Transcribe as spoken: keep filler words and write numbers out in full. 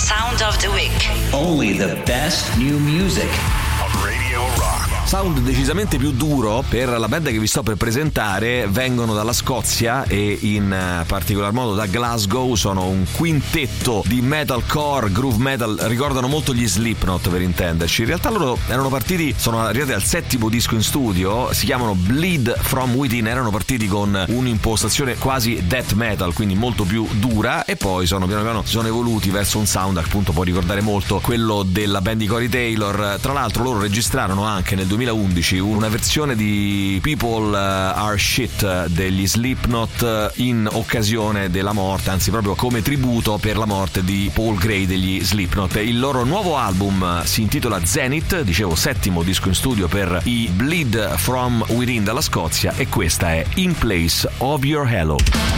Sound of the Week. Only the best new music. Radio Rock. Sound decisamente più duro per la band che vi sto per presentare. Vengono dalla Scozia e in particolar modo da Glasgow. Sono un quintetto di metalcore, groove metal. Ricordano molto gli Slipknot, per intenderci. In realtà loro erano partiti, sono arrivati al settimo disco in studio. Si chiamano Bleed From Within. Erano partiti con un'impostazione quasi death metal, quindi molto più dura, e poi sono piano piano si sono evoluti verso un sound appunto può ricordare molto quello della band di Corey Taylor. Tra l'altro loro registrarono anche nel duemilaundici una versione di People Are Shit degli Slipknot in occasione della morte, anzi proprio come tributo per la morte di Paul Gray degli Slipknot. Il loro nuovo album si intitola Zenith, dicevo settimo disco in studio per i Bleed From Within dalla Scozia, e questa è In Place of Your Halo.